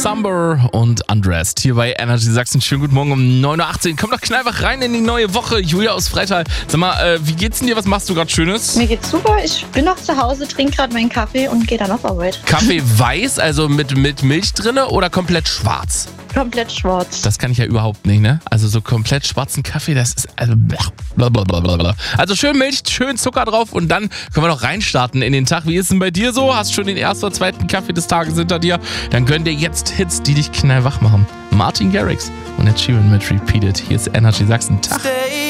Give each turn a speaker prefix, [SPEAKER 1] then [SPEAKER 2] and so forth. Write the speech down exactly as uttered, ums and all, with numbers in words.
[SPEAKER 1] Summer und Undressed hier bei Energy Sachsen. Schönen guten Morgen um neun Uhr achtzehn. Komm doch knallwach rein in die neue Woche. Julia aus Freital. Sag mal, äh, wie geht's denn dir? Was machst du gerade Schönes?
[SPEAKER 2] Mir geht's super. Ich bin noch zu Hause, trinke gerade meinen Kaffee und gehe dann auf Arbeit.
[SPEAKER 1] Kaffee weiß, also mit, mit Milch drinne oder komplett schwarz?
[SPEAKER 2] Komplett schwarz.
[SPEAKER 1] Das kann ich ja überhaupt nicht, ne? Also so komplett schwarzen Kaffee, das ist also blablabla. Also schön Milch, schön Zucker drauf und dann können wir noch reinstarten in den Tag. Wie ist denn bei dir so? Hast schon den ersten oder zweiten Kaffee des Tages hinter dir? Dann gönn dir jetzt Hits, die dich knallwach machen. Martin Garrix und Ed Sheeran mit Repeated. Hier ist Energy Sachsen. Tag.